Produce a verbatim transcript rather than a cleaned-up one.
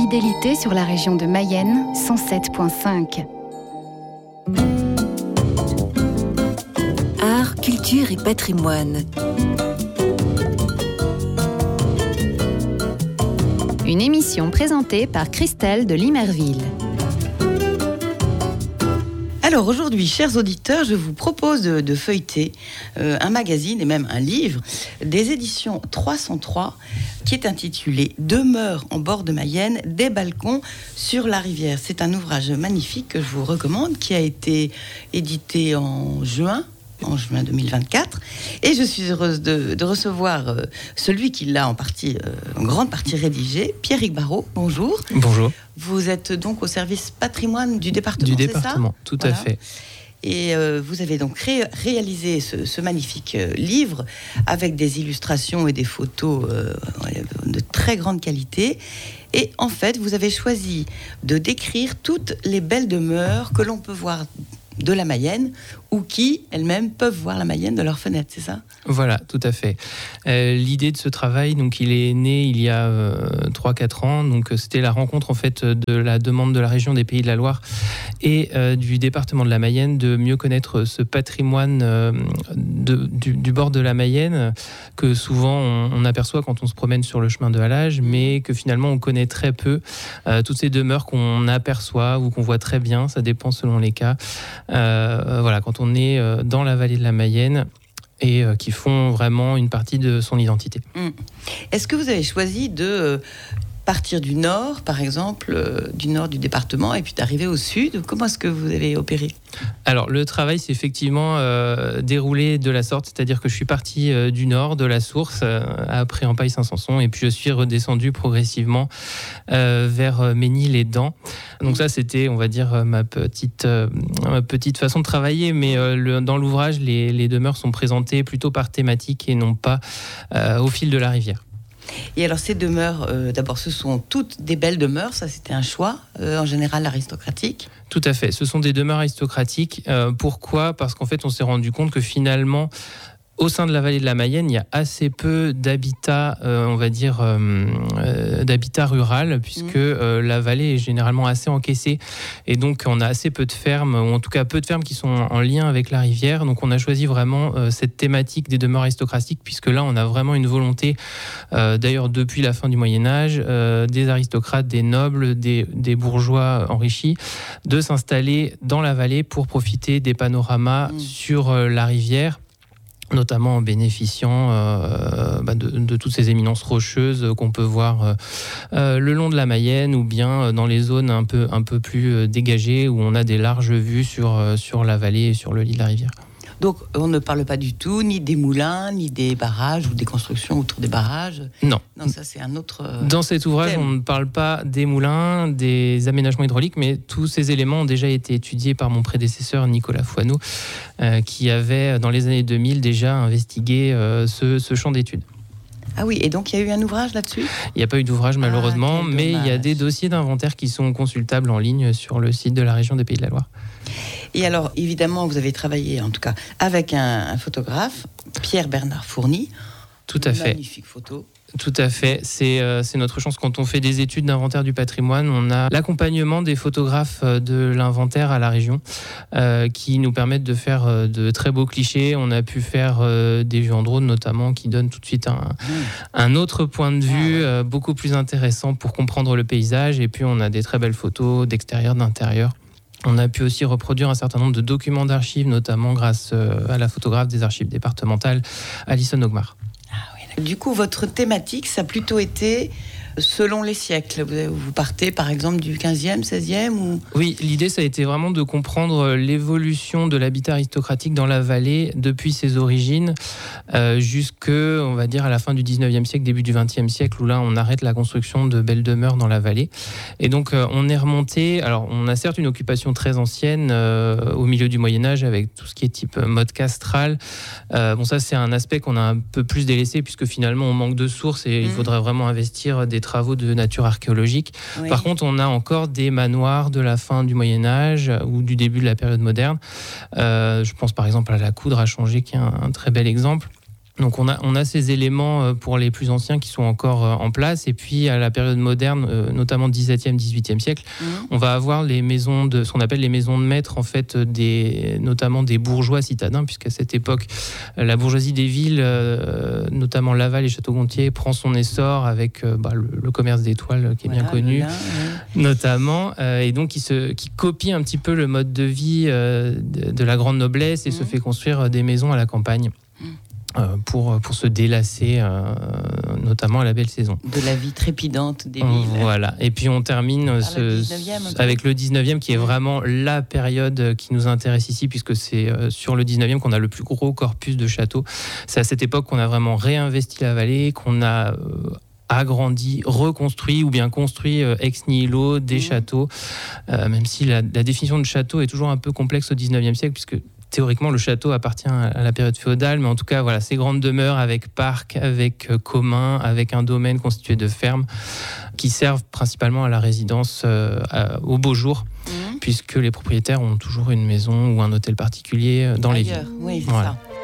fidélité sur la région de Mayenne, cent sept virgule cinq. Art, culture et patrimoine. Une émission présentée par Christelle de Limerville. Alors aujourd'hui, chers auditeurs, je vous propose de, de feuilleter euh, un magazine et même un livre des éditions trois cent trois qui est intitulé « Demeure en bord de Mayenne, des balcons sur la rivière ». C'est un ouvrage magnifique que je vous recommande qui a été édité en juin. en juin deux mille vingt-quatre, et je suis heureuse de, de recevoir euh, celui qui l'a en partie, euh, en grande partie rédigé, Pierrick Barraud. Bonjour. Bonjour. Vous êtes donc au service patrimoine du département, du c'est département, ça tout voilà. à fait. Et euh, vous avez donc ré- réalisé ce, ce magnifique euh, livre avec des illustrations et des photos euh, de très grande qualité. Et en fait, vous avez choisi de décrire toutes les belles demeures que l'on peut voir de la Mayenne, ou qui, elles-mêmes, peuvent voir la Mayenne de leur fenêtre, c'est ça ? Voilà, tout à fait. Euh, l'idée de ce travail, donc, il est né il y a euh, trois quatre ans. Donc, c'était la rencontre en fait, de la demande de la région des Pays de la Loire et euh, du département de la Mayenne de mieux connaître ce patrimoine euh, de, du, du bord de la Mayenne que souvent on, on aperçoit quand on se promène sur le chemin de halage, mais que finalement on connaît très peu. Euh, toutes ces demeures qu'on aperçoit ou qu'on voit très bien, ça dépend selon les cas. Euh, voilà, quand on est dans la vallée de la Mayenne et euh, qui font vraiment une partie de son identité. Mmh. Est-ce que vous avez choisi de euh, partir du nord, par exemple, euh, du nord du département, et puis d'arriver au sud ? Comment est-ce que vous avez opéré ? Alors, le travail s'est effectivement euh, déroulé de la sorte, c'est-à-dire que je suis parti euh, du nord, de la source, euh, à Préampaille-Saint-Sanson, et puis je suis redescendu progressivement euh, vers euh, Ménil-les-Dents. Donc ça, c'était, on va dire, ma petite, euh, ma petite façon de travailler, mais euh, le, dans l'ouvrage, les, les demeures sont présentées plutôt par thématique et non pas euh, au fil de la rivière. Et alors ces demeures, euh, d'abord ce sont toutes des belles demeures, ça c'était un choix, euh, en général aristocratique. Tout à fait, ce sont des demeures aristocratiques. Euh, pourquoi ? Parce qu'en fait on s'est rendu compte que finalement, au sein de la vallée de la Mayenne, il y a assez peu d'habitat, euh, on va dire, euh, euh, d'habitat rural, puisque mmh. euh, la vallée est généralement assez encaissée. Et donc, on a assez peu de fermes, ou en tout cas peu de fermes qui sont en lien avec la rivière. Donc, on a choisi vraiment euh, cette thématique des demeures aristocratiques, puisque là, on a vraiment une volonté, euh, d'ailleurs, depuis la fin du Moyen-Âge, euh, des aristocrates, des nobles, des, des bourgeois enrichis, de s'installer dans la vallée pour profiter des panoramas mmh. sur euh, la rivière, notamment en bénéficiant euh, bah de, de toutes ces éminences rocheuses qu'on peut voir euh, le long de la Mayenne ou bien dans les zones un peu, un peu plus dégagées où on a des larges vues sur, sur la vallée et sur le lit de la rivière. Donc, on ne parle pas du tout ni des moulins, ni des barrages ou des constructions autour des barrages. Non. Non, ça c'est un autre euh, Dans cet ouvrage, thème. On ne parle pas des moulins, des aménagements hydrauliques, mais tous ces éléments ont déjà été étudiés par mon prédécesseur Nicolas Foineau, euh, qui avait, dans les années deux mille, déjà investigué euh, ce, ce champ d'études. Ah oui, et donc il y a eu un ouvrage là-dessus ? Il n'y a pas eu d'ouvrage malheureusement, ah, mais il y a des dossiers d'inventaire qui sont consultables en ligne sur le site de la région des Pays de la Loire. Et alors, évidemment, vous avez travaillé, en tout cas, avec un, un photographe, Pierre-Bernard Fourny. Tout à fait. Magnifique photo. Tout à fait, c'est, euh, c'est notre chance quand on fait des études d'inventaire du patrimoine. On a l'accompagnement des photographes de l'inventaire à la région euh, qui nous permettent de faire euh, de très beaux clichés. On a pu faire euh, des vues en drone notamment qui donnent tout de suite un, mmh. un autre point de vue ah, ouais. euh, beaucoup plus intéressant pour comprendre le paysage. Et puis on a des très belles photos d'extérieur, d'intérieur. On a pu aussi reproduire un certain nombre de documents d'archives, notamment grâce euh, à la photographe des archives départementales, Alison Ogmar. Du coup, votre thématique, ça a plutôt été selon les siècles. Vous, vous partez, par exemple, du quinzième, seizième ou... Oui, l'idée, ça a été vraiment de comprendre l'évolution de l'habitat aristocratique dans la vallée depuis ses origines euh, jusque, on va dire, à la fin du dix-neuvième siècle, début du vingtième siècle, où là, on arrête la construction de belles demeures dans la vallée. Et donc, euh, on est remonté... Alors, on a certes une occupation très ancienne euh, au milieu du Moyen-Âge avec tout ce qui est type mode castral. Euh, bon, ça, c'est un aspect qu'on a un peu plus délaissé puisque finalement, on manque de sources et mmh. il faudrait vraiment investir des travaux de nature archéologique. Oui. Par contre, on a encore des manoirs de la fin du Moyen-Âge ou du début de la période moderne. Euh, je pense par exemple à la Coudre à Changé, qui est un, un très bel exemple. Donc on a, on a ces éléments pour les plus anciens qui sont encore en place. Et puis à la période moderne, notamment dix-septième, dix-huitième siècle, mmh. on va avoir les maisons de, ce qu'on appelle les maisons de maître, en fait, des, notamment des bourgeois citadins, puisqu'à cette époque, la bourgeoisie des villes, notamment Laval et Château-Gontier, prend son essor avec bah, le, le commerce des toiles qui est voilà, bien connu, là, ouais. notamment, et donc qui, se, qui copie un petit peu le mode de vie de, de la grande noblesse et mmh. se fait construire des maisons à la campagne. Mmh. Pour, pour se délasser, euh, notamment à la belle saison. De la vie trépidante des villes. Voilà. Et puis on termine ce, le dix-neuvième, avec le dix-neuvième, qui est vraiment la période qui nous intéresse ici, puisque c'est sur le dix-neuvième qu'on a le plus gros corpus de châteaux. C'est à cette époque qu'on a vraiment réinvesti la vallée, qu'on a... Euh, agrandi, reconstruit ou bien construit euh, ex nihilo des mmh. châteaux, euh, même si la, la définition de château est toujours un peu complexe au dix-neuvième siècle, puisque théoriquement, le château appartient à la période féodale, mais en tout cas, voilà, ces grandes demeures avec parc, avec euh, commun, avec un domaine constitué de fermes, qui servent principalement à la résidence euh, à, au beau jour, mmh. puisque les propriétaires ont toujours une maison ou un hôtel particulier dans Ailleurs, les villes. Oui, c'est voilà. ça.